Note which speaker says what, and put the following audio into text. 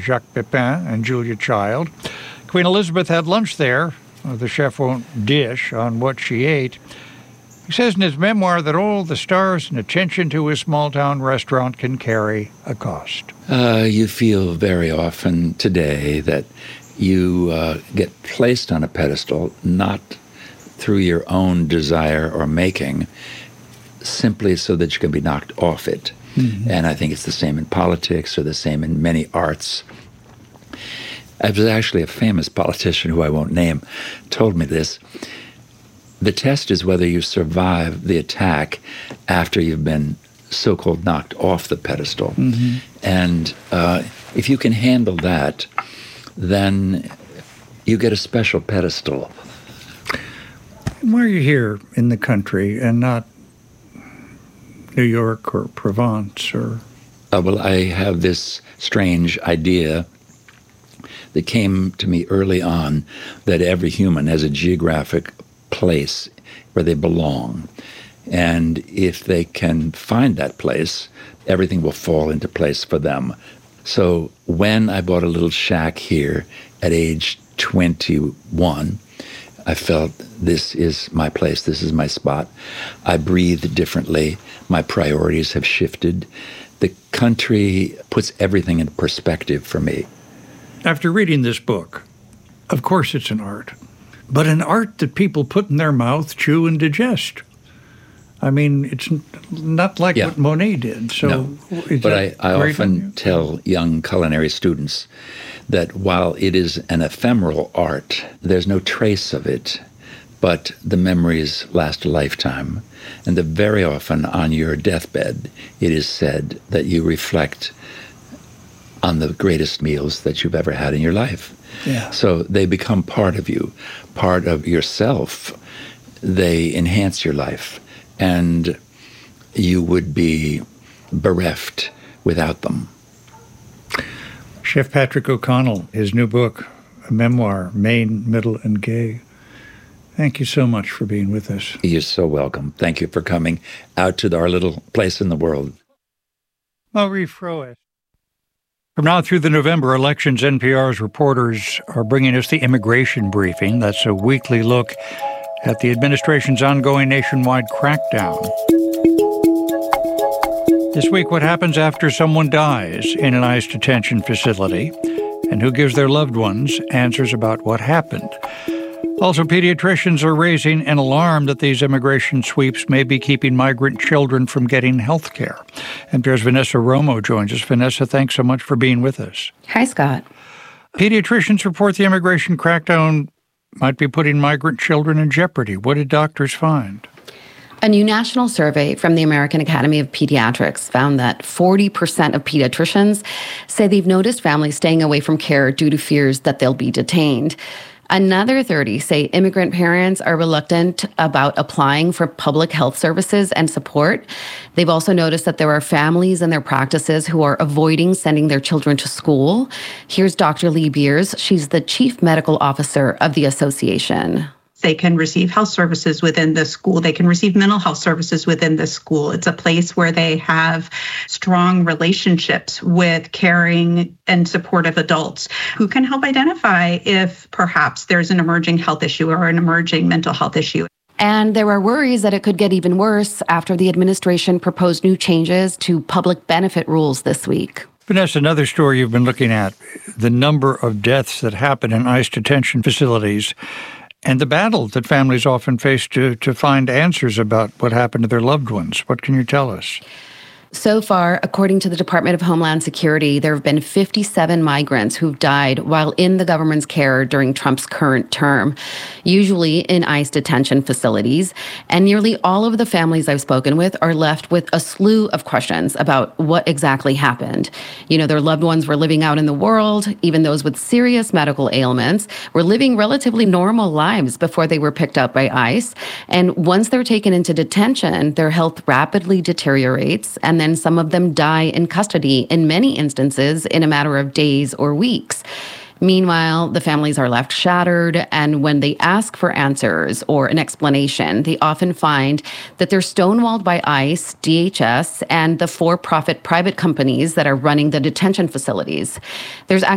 Speaker 1: Jacques Pepin and Julia Child. Queen Elizabeth had lunch there. The chef won't dish on what she ate. He says in his memoir that all the stars and attention to his small-town restaurant can carry a cost.
Speaker 2: You feel very often today that you get placed on a pedestal, not through your own desire or making, simply so that you can be knocked off it. Mm-hmm. And I think it's the same in politics or the same in many arts. I was actually a famous politician who I won't name told me this. The test is whether you survive the attack after you've been so-called knocked off the pedestal. Mm-hmm. And if you can handle that, then you get a special pedestal.
Speaker 1: Why are you here in the country and not New York or Provence or...
Speaker 2: Well, I have this strange idea that came to me early on that every human has a geographic place where they belong. And if they can find that place, everything will fall into place for them. So when I bought a little shack here at age 21, I felt this is my place, this is my spot. I breathe differently. My priorities have shifted. The country puts everything in perspective for me.
Speaker 1: After reading this book, of course it's an art, but an art that people put in their mouth, chew, and digest. I mean, it's not like what Monet did. So,
Speaker 2: no. But I often tell young culinary students that while it is an ephemeral art, there's no trace of it, but the memories last a lifetime. And that very often on your deathbed, it is said that you reflect on the greatest meals that you've ever had in your life.
Speaker 1: Yeah.
Speaker 2: So they become part of you, part of yourself. They enhance your life, and you would be bereft without them.
Speaker 1: Chef Patrick O'Connell, his new book, a memoir, Main, Middle, and Gay. Thank you so much for being with us.
Speaker 2: You're so welcome. Thank you for coming out to our little place in the world.
Speaker 1: Marie Froest. From now through the November elections, NPR's reporters are bringing us the Immigration Briefing. That's a weekly look at the administration's ongoing nationwide crackdown. This week, what happens after someone dies in an ICE detention facility, and who gives their loved ones answers about what happened. Also, pediatricians are raising an alarm that these immigration sweeps may be keeping migrant children from getting health care. NPR's Vanessa Romo joins us. Vanessa, thanks so much for being with us.
Speaker 3: Hi, Scott.
Speaker 1: Pediatricians report the immigration crackdown might be putting migrant children in jeopardy. What did doctors find?
Speaker 3: A new national survey from the American Academy of Pediatrics found that 40% of pediatricians say they've noticed families staying away from care due to fears that they'll be detained. Another 30 say immigrant parents are reluctant about applying for public health services and support. They've also noticed that there are families and their practices who are avoiding sending their children to school. Here's Dr. Lee Beers. She's the chief medical officer of the association.
Speaker 4: They can receive health services within the school. They can receive mental health services within the school. It's a place where they have strong relationships with caring and supportive adults who can help identify if perhaps there's an emerging health issue or an emerging mental health issue.
Speaker 3: And there are worries that it could get even worse after the administration proposed new changes to public benefit rules this week.
Speaker 1: Vanessa, another story you've been looking at, the number of deaths that happen in ICE detention facilities and the battle that families often face to find answers about what happened to their loved ones. What can you tell us?
Speaker 3: So far, according to the Department of Homeland Security, there have been 57 migrants who've died while in the government's care during Trump's current term, usually in ICE detention facilities. And nearly all of the families I've spoken with are left with a slew of questions about what exactly happened. You know, their loved ones were living out in the world, even those with serious medical ailments, were living relatively normal lives before they were picked up by ICE. And once they're taken into detention, their health rapidly deteriorates, and then some of them die in custody, in many instances, in a matter of days or weeks. Meanwhile, the families are left shattered, and when they ask for answers or an explanation, they often find that they're stonewalled by ICE, DHS, and the for-profit private companies that are running the detention facilities. There's